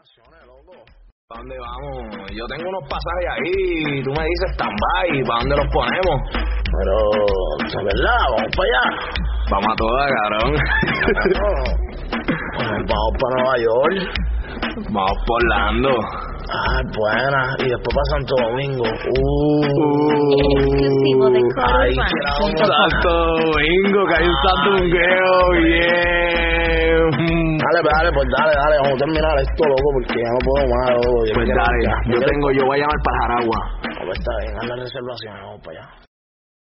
¿Para dónde vamos? Yo tengo unos pasajes ahí, tú me dices stand-by, ¿para dónde los ponemos? Pero, ¿es verdad? ¿Vamos para allá? Vamos a todas, cabrón. Vamos para Nueva York. Vamos por Orlando. Ah, buena. Y después para Santo Domingo. Exclusivo de Ay, Santo Domingo, que hay un Santo Domingo, bien. Dale, vamos a terminar esto, loco, porque ya no puedo más, loco. Pues dale, yo voy a llamar para Jaragua. Pues está bien, haz la reservación, vamos para allá.